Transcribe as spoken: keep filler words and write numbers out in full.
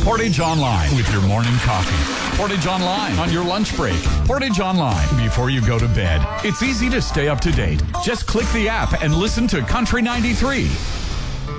Portage Online with your morning coffee. Portage Online on your lunch break. Portage Online before you go to bed. It's easy to stay up to date. Just click the app and listen to Country ninety-three.